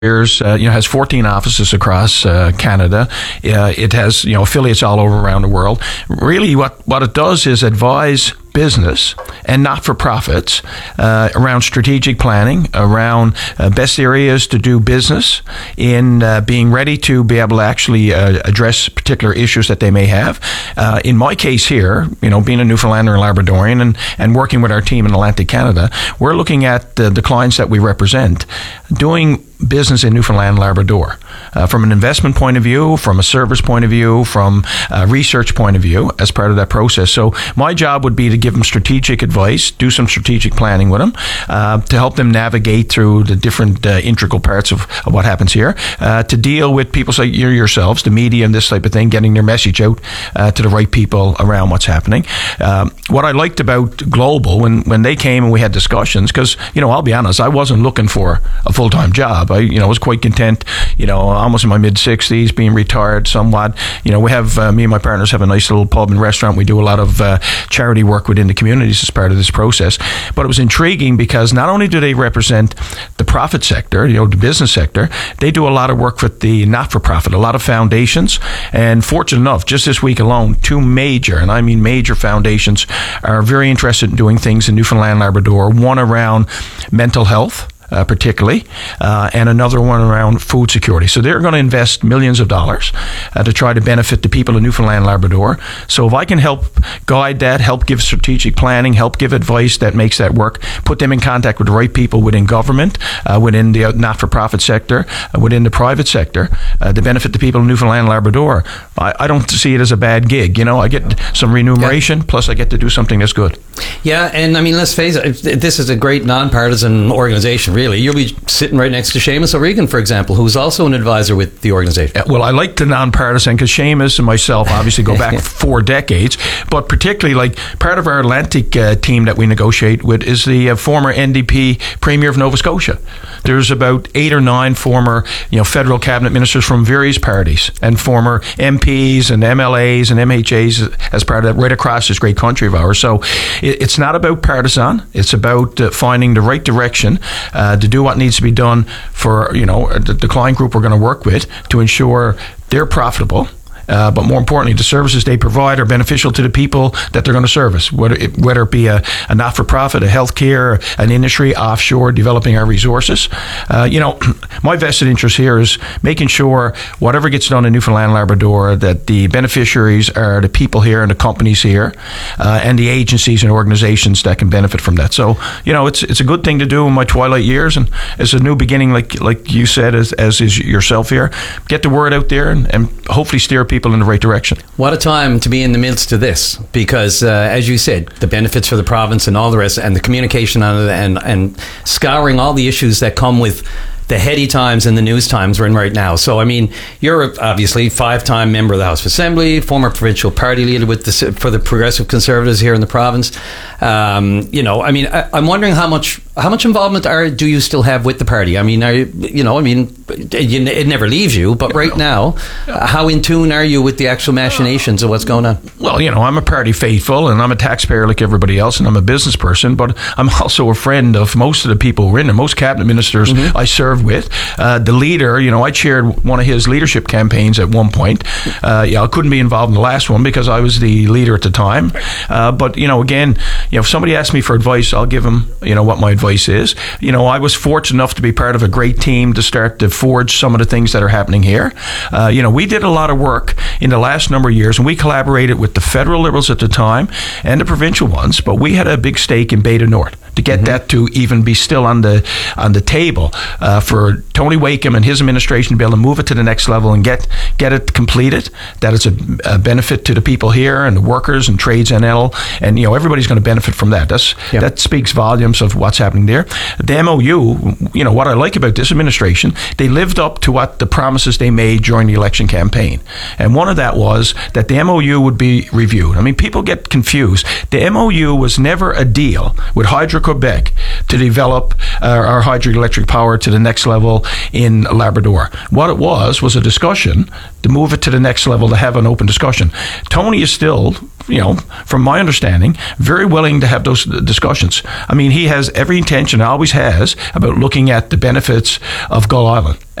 years, has 14 offices across Canada. It has, affiliates all over around the world. Really, what it does is advise business and not-for-profits around strategic planning, around best areas to do business, in being ready to be able to actually address particular issues that they may have. In my case here, being a Newfoundlander and Labradorian and working with our team in Atlantic Canada, we're looking at the clients that we represent doing business in Newfoundland and Labrador from an investment point of view, from a service point of view, from a research point of view as part of that process. So my job would be to give them strategic advice, do some strategic planning with them to help them navigate through the different integral parts of what happens here, to deal with people like yourselves, the media and this type of thing, getting their message out to the right people around what's happening. What I liked about Global when they came and we had discussions, because, I'll be honest, I wasn't looking for a full-time job. I was quite content, almost in my mid-60s, being retired somewhat. We have, me and my partners have a nice little pub and restaurant. We do a lot of charity work within the communities as part of this process. But it was intriguing because not only do they represent the profit sector, the business sector, they do a lot of work with the not-for-profit, a lot of foundations. And fortunate enough, just this week alone, 2 major, and I mean major foundations, are very interested in doing things in Newfoundland and Labrador. One around mental health, particularly, and another one around food security. So they're going to invest millions of dollars to try to benefit the people of Newfoundland and Labrador. So if I can help guide that, help give strategic planning, help give advice that makes that work, put them in contact with the right people within government, within the not-for-profit sector, within the private sector, to benefit the people of Newfoundland and Labrador, I don't see it as a bad gig. I get some remuneration, plus I get to do something that's good. Yeah, and I mean, let's face it, this is a great nonpartisan organization, really. You'll be sitting right next to Seamus O'Regan, for example, who's also an advisor with the organization. Well, I like the nonpartisan because Seamus and myself obviously go back 4 decades, but particularly part of our Atlantic team that we negotiate with is the former NDP Premier of Nova Scotia. There's about 8 or 9 former federal cabinet ministers from various parties and former MPs and MLAs and MHAs as part of that right across this great country of ours. So it's not about partisan. It's about finding the right direction to do what needs to be done for the client group we're going to work with to ensure they're profitable. But more importantly, the services they provide are beneficial to the people that they're going to service, whether it be a not-for-profit, a healthcare, an industry, offshore, developing our resources. My vested interest here is making sure whatever gets done in Newfoundland and Labrador, that the beneficiaries are the people here and the companies here, and the agencies and organizations that can benefit from that. So, it's a good thing to do in my twilight years, and it's a new beginning, like you said, as is yourself here. Get the word out there and hopefully steer people in the right direction. What a time to be in the midst of this, because as you said, the benefits for the province and all the rest, and the communication on it, and scouring all the issues that come with the heady times and the news times we're in right now. So, I mean, you're obviously 5-time member of the House of Assembly, former provincial party leader for the Progressive Conservatives here in the province. I'm wondering how much involvement do you still have with the party? I mean, it never leaves you, but right now, how in tune are you with the actual machinations of what's going on? Well, I'm a party faithful, and I'm a taxpayer like everybody else, and I'm a business person, but I'm also a friend of most of the people who are in there, most cabinet ministers I served with. The leader, I chaired one of his leadership campaigns at one point. I couldn't be involved in the last one because I was the leader at the time. But, again, if somebody asks me for advice, I'll give them, what my advice is. I was fortunate enough to be part of a great team to start to forge some of the things that are happening here. We did a lot of work in the last number of years, and we collaborated with the federal Liberals at the time and the provincial ones, but we had a big stake in Beta North to get that to even be still on the table for Tony Wakeham and his administration to be able to move it to the next level and get it completed, that it's a benefit to the people here and the workers and Trades NL, and everybody's going to benefit from that. That speaks volumes of what's happening there. The MOU, what I like about this administration, they lived up to what the promises they made during the election campaign, and one of that was that the MOU would be reviewed. I mean, people get confused. The MOU was never a deal with Hydro-Quebec to develop our hydroelectric power to the next level in Labrador. What it was a discussion to move it to the next level, to have an open discussion. Tony is still, from my understanding, very willing to have those discussions. I mean, he has every intention, always has, about looking at the benefits of Gull Island.